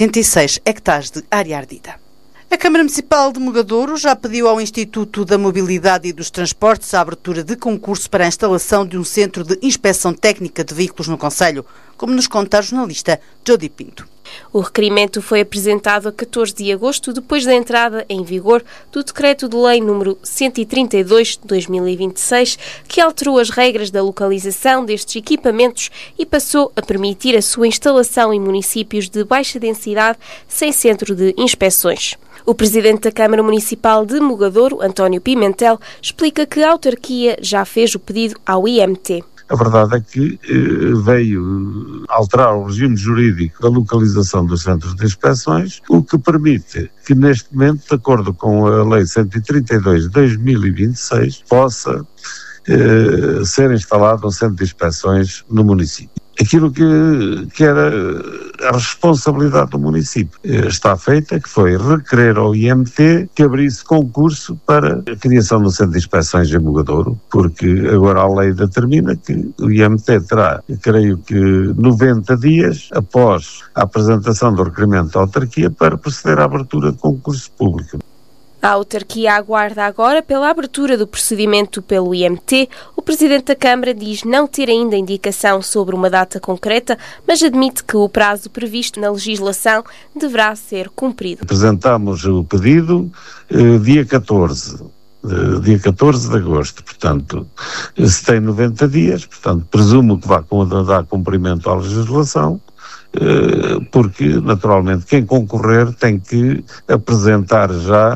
26 hectares de área ardida. A Câmara Municipal de Mugadouro já pediu ao Instituto da Mobilidade e dos Transportes a abertura de concurso para a instalação de um centro de inspeção técnica de veículos no concelho, como nos conta a jornalista Jody Pinto. O requerimento foi apresentado a 14 de agosto, depois da entrada em vigor do Decreto-de-Lei nº 132/2026, que alterou as regras da localização destes equipamentos e passou a permitir a sua instalação em municípios de baixa densidade sem centro de inspeções. O presidente da Câmara Municipal de Mugadouro, António Pimentel, explica que a autarquia já fez o pedido ao IMT. A verdade é que veio alterar o regime jurídico da localização dos centros de inspeções, o que permite que neste momento, de acordo com a Lei 132/2026, possa ser instalado um centro de inspeções no município. Aquilo que era a responsabilidade do município está feita, que foi requerer ao IMT que abrisse concurso para a criação do centro de inspeções em Mugadouro, porque agora a lei determina que o IMT terá, creio que 90 dias após a apresentação do requerimento da autarquia para proceder à abertura de concurso público. A autarquia aguarda agora pela abertura do procedimento pelo IMT. O presidente da Câmara diz não ter ainda indicação sobre uma data concreta, mas admite que o prazo previsto na legislação deverá ser cumprido. Apresentámos o pedido dia 14 de agosto, portanto, se tem 90 dias, portanto, presumo que vá dar cumprimento à legislação, porque, naturalmente, quem concorrer tem que apresentar já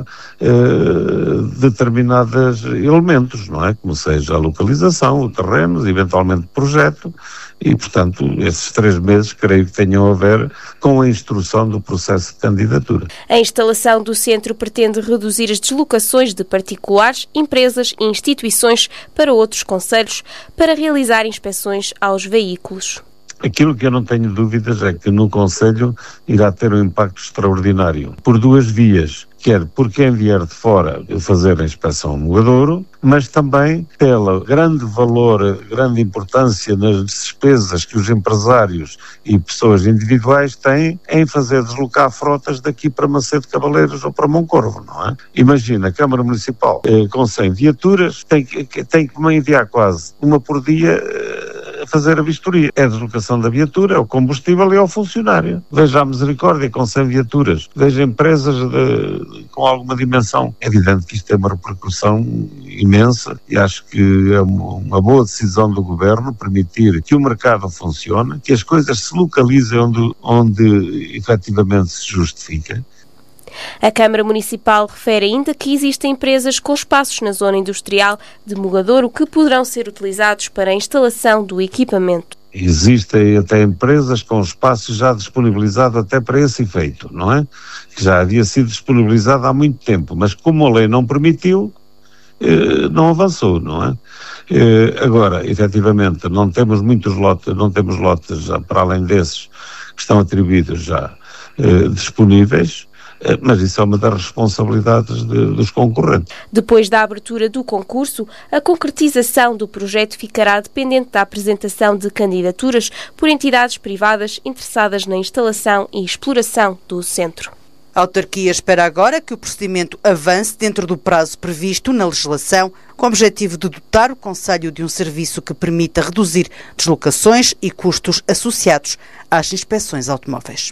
determinados elementos, não é? Como seja a localização, o terreno, eventualmente o projeto, e, portanto, esses 3 meses creio que tenham a ver com a instrução do processo de candidatura. A instalação do centro pretende reduzir as deslocações de particulares, empresas e instituições para outros concelhos para realizar inspeções aos veículos. Aquilo que eu não tenho dúvidas é que no concelho irá ter um impacto extraordinário, por 2 vias, quer por quem vier de fora fazer a inspeção ao Mugadouro, mas também pela grande valor, grande importância nas despesas que os empresários e pessoas individuais têm em fazer deslocar frotas daqui para Macedo de Cavaleiros ou para Moncorvo, não é? Imagina, a Câmara Municipal com 100 viaturas tem que enviar quase uma por dia a fazer a vistoria. É a deslocação da viatura, é o combustível e é o funcionário. Veja a misericórdia com 100 viaturas. Veja empresas com alguma dimensão. É evidente que isto tem uma repercussão imensa e acho que é uma boa decisão do Governo permitir que o mercado funcione, que as coisas se localizem onde efetivamente se justifica. A Câmara Municipal refere ainda que existem empresas com espaços na zona industrial de Mugadouro que poderão ser utilizados para a instalação do equipamento. Existem até empresas com espaços já disponibilizados até para esse efeito, não é? Que já havia sido disponibilizado há muito tempo, mas como a lei não permitiu, não avançou, não é? Agora, efetivamente, não temos lotes já, para além desses que estão atribuídos já disponíveis, mas isso é uma das responsabilidades dos concorrentes. Depois da abertura do concurso, a concretização do projeto ficará dependente da apresentação de candidaturas por entidades privadas interessadas na instalação e exploração do centro. A autarquia espera agora que o procedimento avance dentro do prazo previsto na legislação, com o objetivo de dotar o concelho de um serviço que permita reduzir deslocações e custos associados às inspeções automóveis.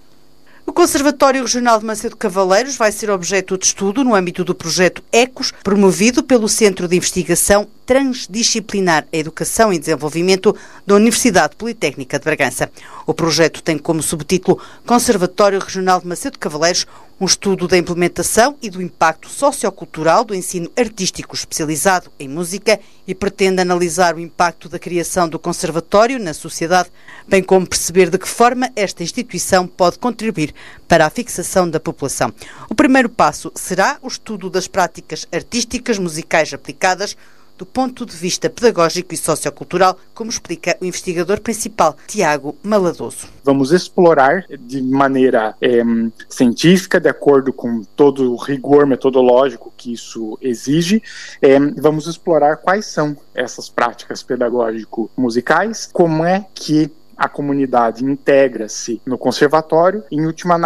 O Conservatório Regional de Macedo de Cavaleiros vai ser objeto de estudo no âmbito do projeto ECOS, promovido pelo Centro de Investigação Transdisciplinar a Educação e Desenvolvimento da Universidade Politécnica de Bragança. O projeto tem como subtítulo Conservatório Regional de Macedo de Cavaleiros, um estudo da implementação e do impacto sociocultural do ensino artístico especializado em música e pretende analisar o impacto da criação do conservatório na sociedade, bem como perceber de que forma esta instituição pode contribuir para a fixação da população. O primeiro passo será o estudo das práticas artísticas musicais aplicadas do ponto de vista pedagógico e sociocultural, como explica o investigador principal, Tiago Maladoso. Vamos explorar de maneira científica, de acordo com todo o rigor metodológico que isso exige, vamos explorar quais são essas práticas pedagógico-musicais, como é que a comunidade integra-se no conservatório, em última